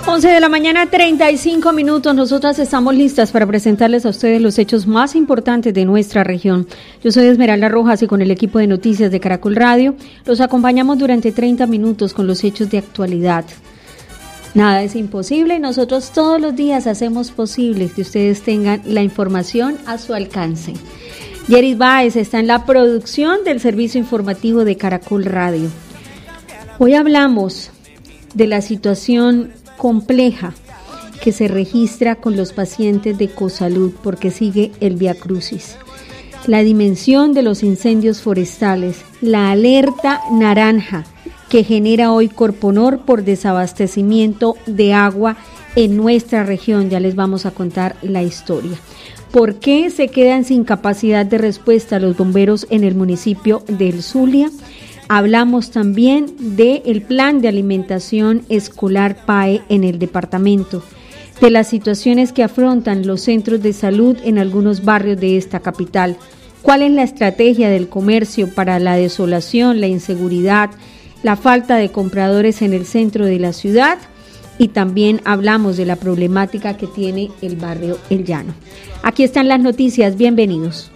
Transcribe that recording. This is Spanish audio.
11 de la mañana, 35 minutos. Nosotras estamos listas para presentarles a ustedes los hechos más importantes de nuestra región. Yo soy Esmeralda Rojas y con el equipo de noticias de Caracol Radio los acompañamos durante 30 minutos con los hechos de actualidad. Nada es imposible y nosotros todos los días hacemos posible que ustedes tengan la información a su alcance. Yeris Báez está en la producción del servicio informativo de Caracol Radio. Hoy hablamos de la situación compleja que se registra con los pacientes de Cosalud porque sigue el viacrucis. La dimensión de los incendios forestales, la alerta naranja que genera hoy Corponor por desabastecimiento de agua en nuestra región. Ya les vamos a contar la historia. ¿Por qué se quedan sin capacidad de respuesta los bomberos en el municipio del Zulia? Hablamos también del plan de alimentación escolar PAE en el departamento, de las situaciones que afrontan los centros de salud en algunos barrios de esta capital, cuál es la estrategia del comercio para la desolación, la inseguridad, la falta de compradores en el centro de la ciudad, y también hablamos de la problemática que tiene el barrio El Llano. Aquí están las noticias, bienvenidos.